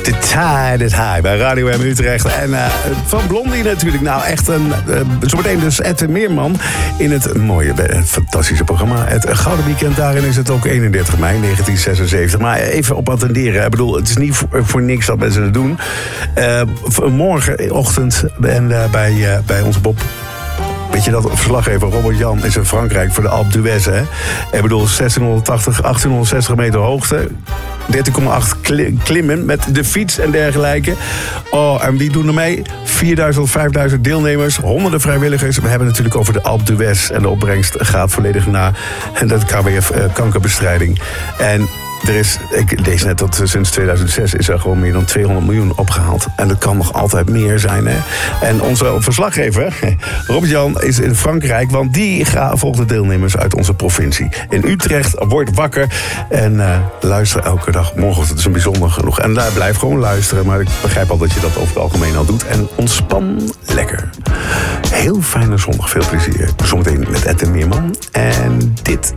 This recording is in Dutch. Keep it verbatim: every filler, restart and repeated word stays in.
The Tide is High bij Radio M Utrecht. En uh, van Blondie natuurlijk. Nou, echt een... Uh, zometeen dus Ed Meerman in het mooie, het fantastische programma. Het Gouden Weekend, daarin is het ook eenendertig mei negentien zesenzeventig. Maar even op attenderen. Ik bedoel, het is niet voor, voor niks dat mensen het doen. Uh, morgenochtend en, uh, bij, uh, bij onze Bob... Weet je dat verslaggever Robert Jan is in Frankrijk voor de Alpe d'Huez, hè? Ik bedoel, zestienhonderdtachtig, achttienhonderdzestig meter hoogte. dertien komma acht klimmen met de fiets en dergelijke. Oh, en wie doen er mee? vierduizend, vijfduizend deelnemers, honderden vrijwilligers. We hebben het natuurlijk over de Alpe d'Huez. En de opbrengst gaat volledig naar de K W F uh, kankerbestrijding. En er is, ik lees net dat sinds tweeduizend zes is er gewoon meer dan tweehonderd miljoen opgehaald. En dat kan nog altijd meer zijn, hè. En onze verslaggever, Robert-Jan, is in Frankrijk, want die volgt de deelnemers uit onze provincie. In Utrecht, wordt wakker en uh, luister elke dag. Morgen is een bijzonder genoeg. En uh, blijf gewoon luisteren, maar ik begrijp al dat je dat over het algemeen al doet. En ontspan lekker. Heel fijne zondag, veel plezier. Zometeen met Ed Meerman. En dit